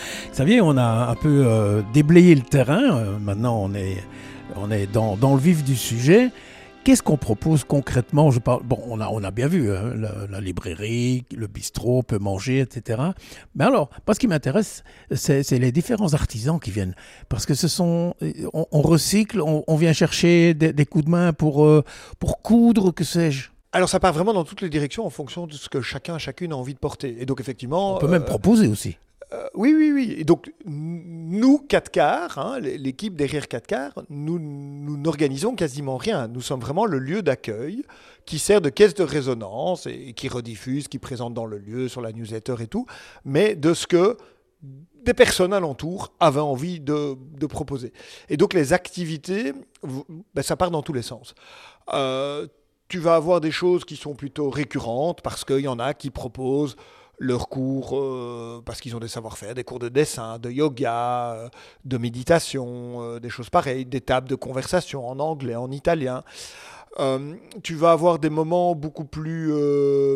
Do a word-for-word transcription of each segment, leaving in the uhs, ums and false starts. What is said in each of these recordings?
Vous savez, on a un peu euh, déblayé le terrain. Euh, maintenant, on est, on est dans, dans le vif du sujet. Qu'est-ce qu'on propose concrètement? Je parle, bon, on a, on a bien vu hein, la, la librairie, le bistrot, on peut manger, et cetera. Mais alors, moi, ce qui m'intéresse, c'est, c'est les différents artisans qui viennent. Parce que ce sont, on, on recycle, on, on vient chercher des, des coups de main pour, euh, pour coudre, que sais-je. Alors ça part vraiment dans toutes les directions en fonction de ce que chacun, chacune a envie de porter. Et donc effectivement... On peut même euh, proposer aussi. Euh, oui, oui, oui. Et donc, nous, quatre quarts, hein, l'équipe derrière quatre quarts, nous, nous n'organisons quasiment rien. Nous sommes vraiment le lieu d'accueil qui sert de caisse de résonance et, et qui rediffuse, qui présente dans le lieu, sur la newsletter et tout, mais de ce que des personnes alentour avaient envie de, de proposer. Et donc, les activités, ben, ça part dans tous les sens. Euh, tu vas avoir des choses qui sont plutôt récurrentes parce qu'il y en a qui proposent leurs cours, euh, parce qu'ils ont des savoir-faire, des cours de dessin, de yoga, euh, de méditation, euh, des choses pareilles, des tables de conversation en anglais, en italien. Euh, tu vas avoir des moments beaucoup plus euh,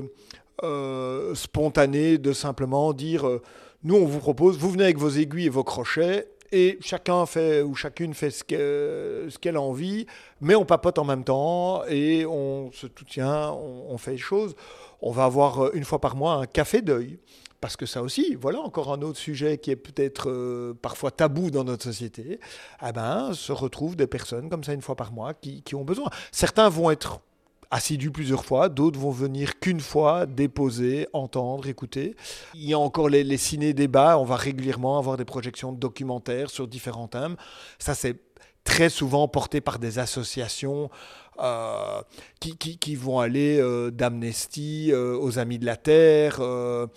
euh, spontanés de simplement dire euh, nous on vous propose, vous venez avec vos aiguilles et vos crochets et chacun fait ou chacune fait ce qu'elle, ce qu'elle a envie, mais on papote en même temps et on se soutient, on, on fait les choses. On va avoir une fois par mois un café deuil. Parce que ça aussi, voilà encore un autre sujet qui est peut-être euh, parfois tabou dans notre société. Eh ben, se retrouvent des personnes comme ça une fois par mois qui, qui ont besoin. Certains vont être assidus plusieurs fois, d'autres vont venir qu'une fois, déposer, entendre, écouter. Il y a encore les, les ciné-débats. On va régulièrement avoir des projections de documentaires sur différents thèmes. Ça, c'est très souvent porté par des associations euh, qui, qui, qui vont aller euh, d'Amnesty euh, aux Amis de la Terre, euh,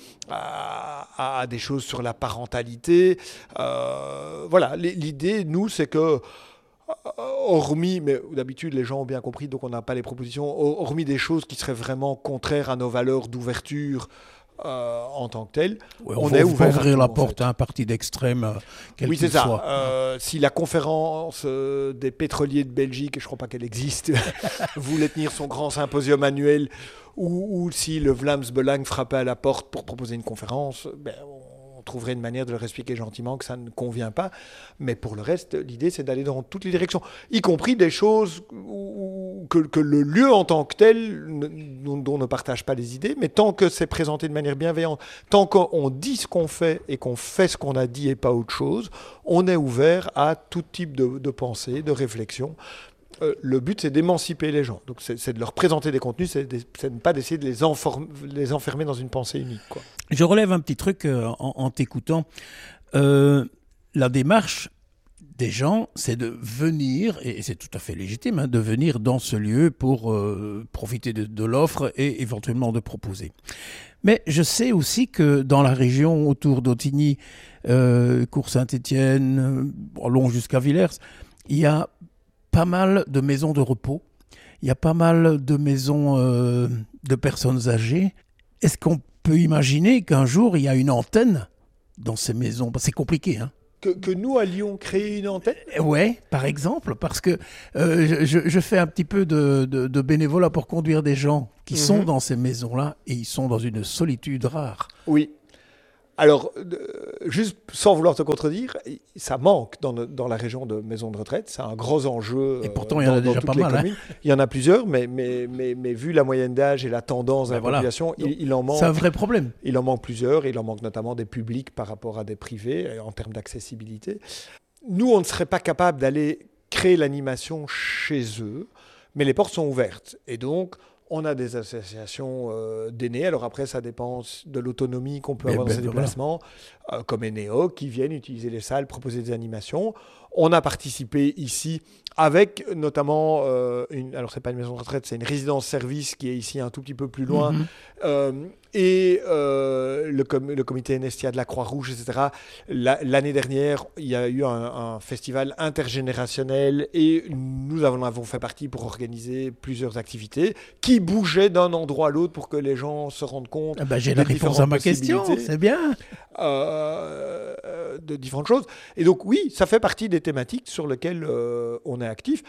à, à des choses sur la parentalité. Euh, voilà, l'idée, nous, c'est que hormis, mais d'habitude les gens ont bien compris, donc on n'a pas les propositions, hormis des choses qui seraient vraiment contraires à nos valeurs d'ouverture Euh, en tant que tel, ouais, on, on va, est on ouvert ouvrir la tout, porte en fait. à un parti d'extrême, euh, quel oui, qu'il c'est ça. soit. Euh, si la conférence euh, des pétroliers de Belgique, et je ne crois pas qu'elle existe, voulait tenir son grand symposium annuel, ou, ou si le Vlaams Belang frappait à la porte pour proposer une conférence, ben, on trouverait une manière de leur expliquer gentiment que ça ne convient pas. Mais pour le reste, l'idée, c'est d'aller dans toutes les directions, y compris des choses où, que, que le lieu en tant que tel, ne, dont on ne partage pas les idées, mais tant que c'est présenté de manière bienveillante, tant qu'on dit ce qu'on fait et qu'on fait ce qu'on a dit et pas autre chose, on est ouvert à tout type de, de pensée, de réflexion. Euh, le but, c'est d'émanciper les gens. Donc, c'est, c'est de leur présenter des contenus, c'est de, c'est de ne pas d'essayer de les, enform- les enfermer dans une pensée unique, quoi. Je relève un petit truc euh, en, en t'écoutant. Euh, la démarche des gens, c'est de venir, et c'est tout à fait légitime, hein, de venir dans ce lieu pour euh, profiter de, de l'offre et éventuellement de proposer. Mais je sais aussi que dans la région autour d'Autigny, euh, Cours-Saint-Étienne, euh, long jusqu'à Villers, il y a pas mal de maisons de repos, il y a pas mal de maisons euh, de personnes âgées. Est-ce qu'on peut imaginer qu'un jour, il y a une antenne dans ces maisons? C'est compliqué, hein. Que, que nous allions créer une antenne ? Oui, par exemple, parce que euh, je, je fais un petit peu de, de, de bénévolat pour conduire des gens qui mm-hmm. sont dans ces maisons-là et ils sont dans une solitude rare. Oui. Alors, euh, juste sans vouloir te contredire, ça manque dans, le, dans la région de maisons de retraite. C'est un gros enjeu. Et pourtant, euh, il y en a dans, déjà dans pas toutes mal. Les communes. Hein. Il y en a plusieurs, mais, mais, mais, mais vu la moyenne d'âge et la tendance de la voilà. population, il, il en manque. C'est un vrai problème. Il en manque plusieurs. Il en manque notamment des publics par rapport à des privés en termes d'accessibilité. Nous, on ne serait pas capable d'aller créer l'animation chez eux, mais les portes sont ouvertes. Et donc, on a des associations euh, d'aînés. Alors après, ça dépend de l'autonomie qu'on peut mais avoir ben, dans ces ben déplacements, voilà. euh, comme Enéo, qui viennent utiliser les salles, proposer des animations. On a participé ici avec notamment, euh, une, alors c'est pas une maison de retraite, c'est une résidence-service qui est ici un tout petit peu plus loin, mm-hmm. euh, et euh, le, com- le comité Nestia de la Croix-Rouge, et cetera. La, l'année dernière, il y a eu un, un festival intergénérationnel et nous avons, avons fait partie pour organiser plusieurs activités qui bougeaient d'un endroit à l'autre pour que les gens se rendent compte. Ah ben j'ai la réponse à ma question, c'est bien. Euh, euh, de différentes choses. Et donc oui, ça fait partie des thématiques sur lesquelles euh, on est actif.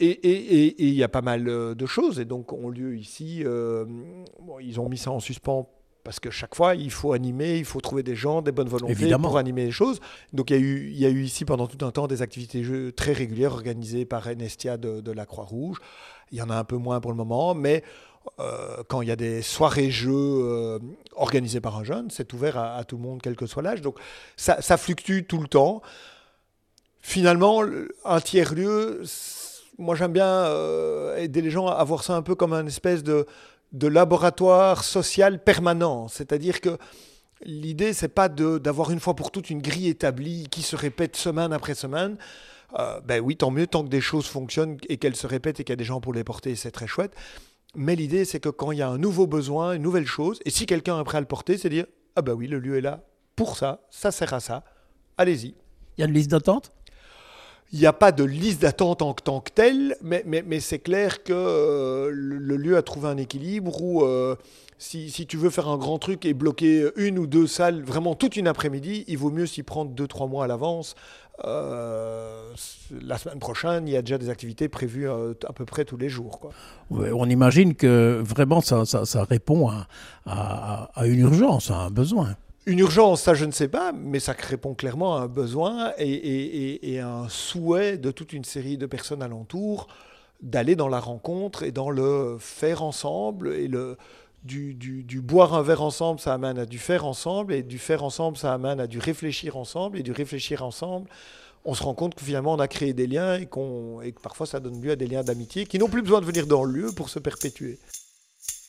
Et il y a pas mal de choses. Et donc ont lieu ici, euh, bon, ils ont mis ça en suspens Parce que chaque fois, il faut animer, il faut trouver des gens, des bonnes volontés Évidemment. pour animer les choses. Donc il y a eu, il y a eu ici pendant tout un temps des activités jeux très régulières organisées par Enestia de, de la Croix-Rouge. Il y en a un peu moins pour le moment, mais euh, quand il y a des soirées-jeux euh, organisées par un jeune, c'est ouvert à, à tout le monde, quel que soit l'âge. Donc ça, ça fluctue tout le temps. Finalement, un tiers-lieu, moi j'aime bien euh, aider les gens à voir ça un peu comme un espèce de... de laboratoire social permanent. C'est-à-dire que l'idée, c'est pas de, d'avoir une fois pour toutes une grille établie qui se répète semaine après semaine. Euh, ben oui, tant mieux, tant que des choses fonctionnent et qu'elles se répètent et qu'il y a des gens pour les porter, c'est très chouette. Mais l'idée, c'est que quand il y a un nouveau besoin, une nouvelle chose, et si quelqu'un est prêt à le porter, c'est dire « Ah ben oui, le lieu est là pour ça, ça sert à ça, allez-y ». Il y a une liste d'attente? Il n'y a pas de liste d'attente en tant que telle, mais, mais, mais c'est clair que euh, le, le lieu a trouvé un équilibre où euh, si, si tu veux faire un grand truc et bloquer une ou deux salles vraiment toute une après-midi, il vaut mieux s'y prendre deux, trois mois à l'avance. Euh, la semaine prochaine, il y a déjà des activités prévues euh, à peu près tous les jours, quoi. Ouais, on imagine que vraiment ça, ça, ça répond à, à, à une urgence, à un besoin. Une urgence, ça je ne sais pas, mais ça répond clairement à un besoin et, et, et, et à un souhait de toute une série de personnes alentour d'aller dans la rencontre et dans le faire ensemble. Et le, du, du, du boire un verre ensemble, ça amène à du faire ensemble, et du faire ensemble, ça amène à du réfléchir ensemble, et du réfléchir ensemble, on se rend compte que finalement on a créé des liens et, qu'on, et que parfois ça donne lieu à des liens d'amitié qui n'ont plus besoin de venir dans le lieu pour se perpétuer.